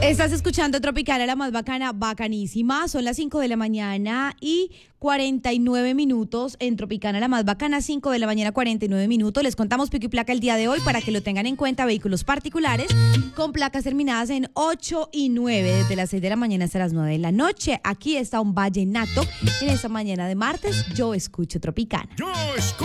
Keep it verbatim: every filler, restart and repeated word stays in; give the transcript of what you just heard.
Estás escuchando Tropicana, la más bacana, bacanísima. Son las cinco de la mañana y cuarenta y nueve minutos en Tropicana, la más bacana, cinco de la mañana, cuarenta y nueve minutos. Les contamos pico y placa el día de hoy para que lo tengan en cuenta. Vehículos particulares con placas terminadas en ocho y nueve, desde las seis de la mañana hasta las nueve de la noche. Aquí está un vallenato en esta mañana de martes. Yo escucho Tropicana. Yo escucho